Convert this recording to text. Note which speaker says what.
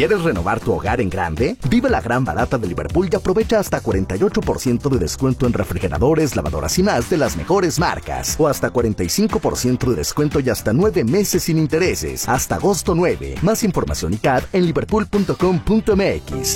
Speaker 1: ¿Quieres renovar tu hogar en grande? Vive la gran barata de Liverpool y aprovecha hasta 48% de descuento en refrigeradores, lavadoras y más de las mejores marcas. O hasta 45% de descuento y hasta 9 meses sin intereses. Hasta agosto 9. Más información y CAD en liverpool.com.mx.